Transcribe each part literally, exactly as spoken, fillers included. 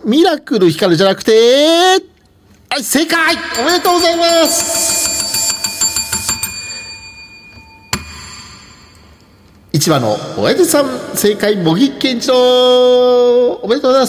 ミラクル光るじゃなくて、はい、正解おめでとうございます。いちばんの親父さん、正解、茂木健一郎おめでとうございます。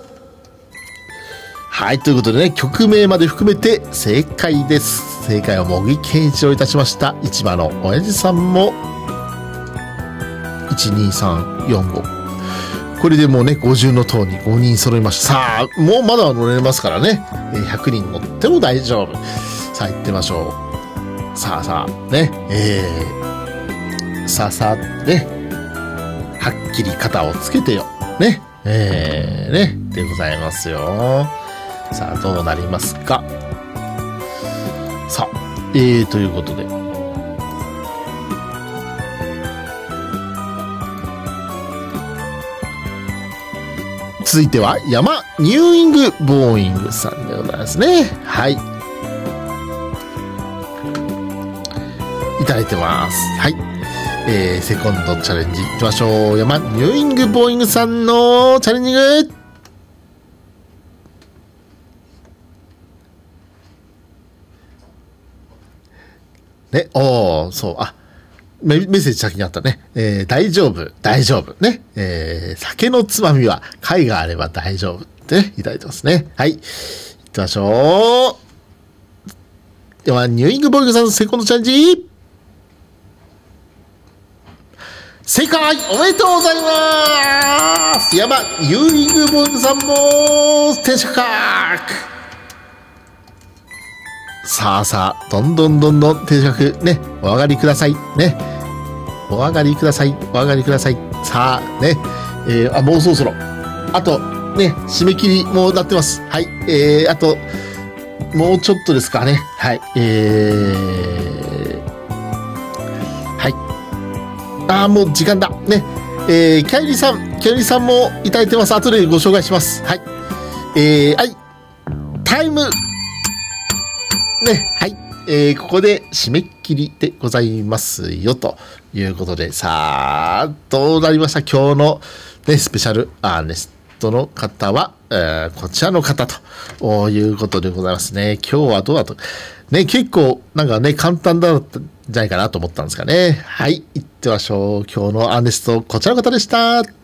はい、ということでね、曲名まで含めて正解です。正解は茂木健一郎いたしました。いちばんの親父さんも、いち、に、さん、よん、ご。これでもうね、ごじゅうの塔にごにん揃いました。さあ、もうまだ乗れますからね。ひゃくにん乗っても大丈夫。さあ、行ってみましょう。さあさあ、ね、えー、さあさあ、ね、はっきり肩をつけてよ。ね、えー、ね、でございますよ。さあ、どうなりますか。さあ、えー、ということで。続いては、山ニューイングボーイングさんでございますね。はい。いただいてます。はい。えー、セコンドチャレンジいきましょう。山ニューイングボーイングさんのチャレンジング。ね、おー、そう、あ、メッセージ先にあったね。えー、大丈夫、大丈夫。ね。えー、酒のつまみは貝があれば大丈夫ってね、いただいてますね。はい。行きましょう。では、ニューイングボーイングさんのセコンドチャレンジ。正解おめでとうございます。山、ニューイングボーイングさんも、天守閣。さあさあ、どんどんどんどん定着ね、お上がりください。ね。お上がりください。お上がりください。さあ、ね。えー、あ、もうそろそろ。あと、ね、締め切りもうなってます。はい。えー、あと、もうちょっとですかね。はい。えー、はい。あー、もう時間だ。ね。えー、キャイリーさん、キャイリーさんもいただいてます。後でご紹介します。はい。えー、はい。タイム。ね、はい。えー、ここで締め切りでございますよ、ということで、さあ、どうなりました今日の、ね、スペシャルアーネストの方は、えー、こちらの方ということでございますね。今日はどうだと。ね、結構、なんかね、簡単だったんじゃないかなと思ったんですかね。はい、行ってみましょう。今日のアーネスト、こちらの方でした。